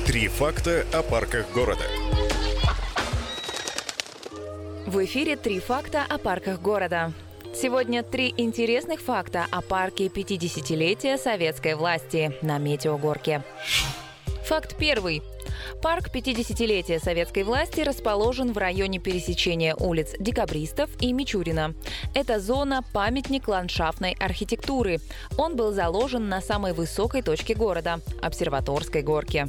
Три факта о парках города. В эфире «Три факта о парках города». Сегодня 3 интересных факта о парке 50-летия советской власти на Метеогорке. Факт первый. Парк 50-летия советской власти расположен в районе пересечения улиц Декабристов и Мичурина. Это зона – памятник ландшафтной архитектуры. Он был заложен на самой высокой точке города – Обсерваторской горке.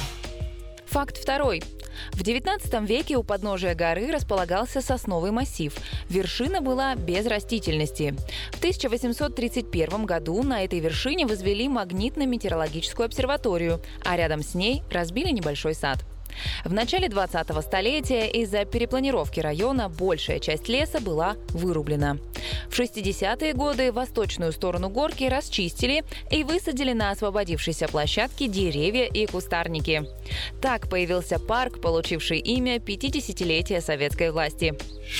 Факт второй. В XIX веке у подножия горы располагался сосновый массив. Вершина была без растительности. В 1831 году на этой вершине возвели магнитно-метеорологическую обсерваторию, а рядом с ней разбили небольшой сад. В начале 20-го столетия из-за перепланировки района большая часть леса была вырублена. В 60-е годы восточную сторону горки расчистили и высадили на освободившейся площадке деревья и кустарники. Так появился парк, получивший имя 50-летия советской власти.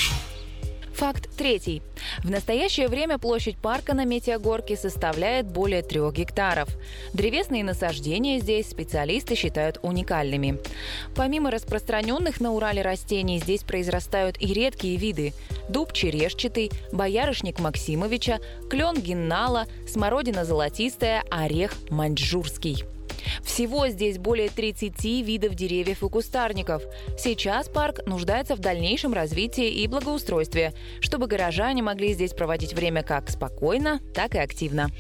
Факт третий. В настоящее время площадь парка на Метеогорке составляет более 3 гектаров. Древесные насаждения здесь специалисты считают уникальными. Помимо распространенных на Урале растений, здесь произрастают и редкие виды – дуб черешчатый, боярышник Максимовича, клен геннала, смородина золотистая, орех маньчжурский. Всего здесь более 30 видов деревьев и кустарников. Сейчас парк нуждается в дальнейшем развитии и благоустройстве, чтобы горожане могли здесь проводить время как спокойно, так и активно.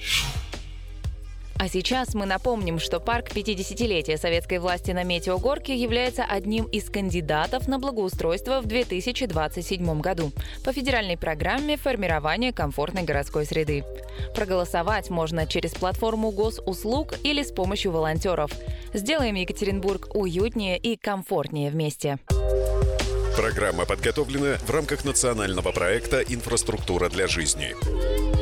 А сейчас мы напомним, что парк 50-летия советской власти на Метеогорке является одним из кандидатов на благоустройство в 2027 году по федеральной программе формирования комфортной городской среды. Проголосовать можно через платформу госуслуг или с помощью волонтеров. Сделаем Екатеринбург уютнее и комфортнее вместе. Программа подготовлена в рамках национального проекта «Инфраструктура для жизни».